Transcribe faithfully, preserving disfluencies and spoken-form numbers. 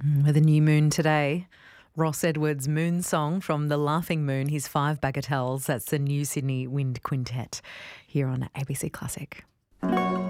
With a new moon today, Ross Edwards' Moon Song from The Laughing Moon, his Five Bagatelles. That's the New Sydney Wind Quintet here on A B C Classic.